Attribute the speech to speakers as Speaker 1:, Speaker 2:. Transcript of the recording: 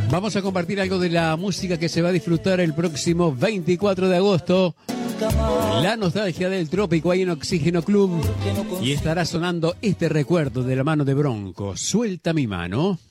Speaker 1: Vamos a compartir algo de la música que se va a disfrutar el próximo 24 de agosto. La nostalgia del trópico ahí en Oxígeno Club. Y estará sonando este recuerdo de la mano de Bronco. Suelta mi mano.